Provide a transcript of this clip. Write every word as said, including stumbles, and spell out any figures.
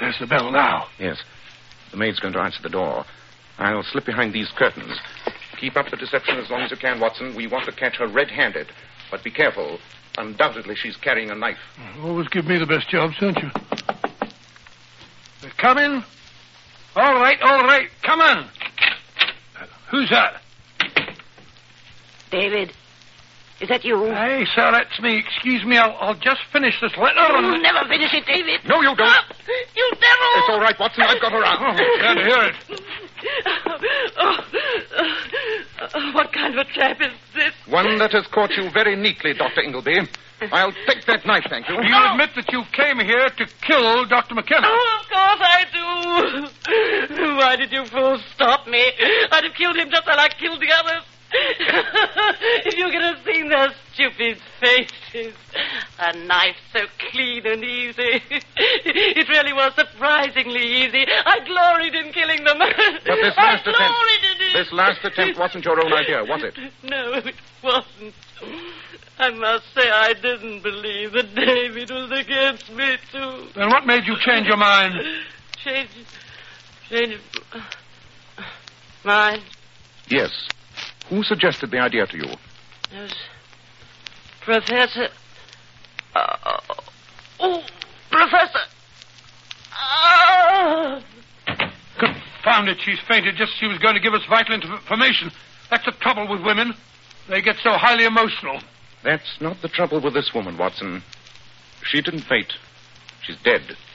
There's the bell now. Yes. The maid's going to answer the door. I'll slip behind these curtains. Keep up the deception as long as you can, Watson. We want to catch her red-handed. But be careful. Undoubtedly, she's carrying a knife. Always give me the best jobs, don't you? Come in. All right, all right. Come on. Uh, who's that? David, is that you? Hey, sir, that's me. Excuse me, I'll, I'll just finish this letter. You'll and... never finish it, David. No, you don't. Stop! You devil! It's all right, Watson. I've got her out. Oh, glad to hear it. Oh, oh, what kind of a trap is this? One that has caught you very neatly, Doctor Ingleby. I'll take that knife, thank you. You admit that you came here to kill Doctor McKenna? Oh, of course I do. Why did you fools stop me? I'd have killed him just like I killed the others. If you could have seen their stupid faces. A knife so clean and easy. It really was surprisingly easy. I gloried in killing them. But this last I attempt... gloried in it. This last attempt wasn't your own idea, was it? No, it wasn't. I must say I didn't believe that David was against me, too. Then what made you change your mind? Change... Change... Mind? Yes. Who suggested the idea to you? It was Professor... Uh, oh, Professor... Oh. Confound it, she's fainted just as she was going to give us vital information. That's the trouble with women. They get so highly emotional. That's not the trouble with this woman, Watson. She didn't faint. She's dead.